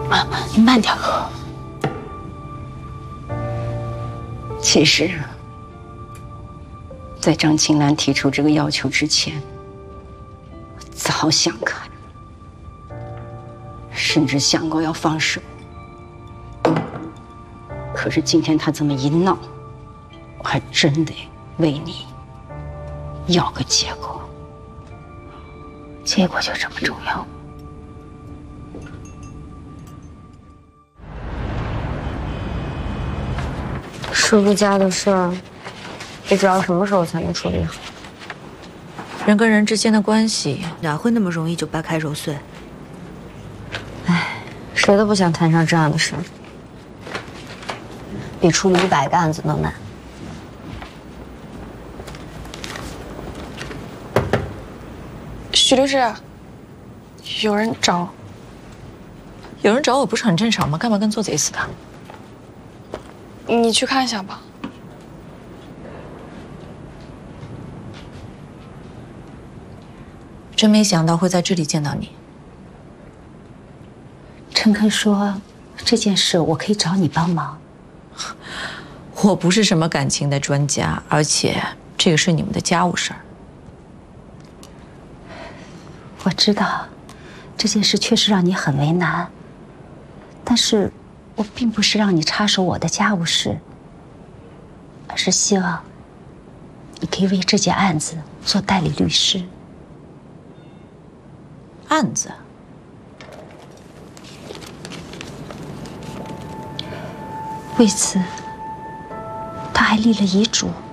你慢点。其实，在张青兰提出这个要求之前，我早想开，甚至想过要放手。可是今天他这么一闹，我还真得为你要个结果。结果就这么重要？ 师傅家的事儿，不知道什么时候才能处理好。 人跟人之间的关系哪会那么容易就掰开揉碎？ 唉，谁都不想摊上这样的事，比处理100个案子都难。 许律师，有人找。 有人找我不是很正常吗？干嘛跟做贼似的？ 你去看一下吧。 真没想到会在这里见到你。 陈坑说，这件事我可以找你帮忙。 我不是什么感情的专家，而且这个是你们的家务事儿。 我知道，这件事确实让你很为难，但是我并不是让你插手我的家务事，而是希望你可以为这件案子做代理律师。 案子？ 为此，他还立了遗嘱。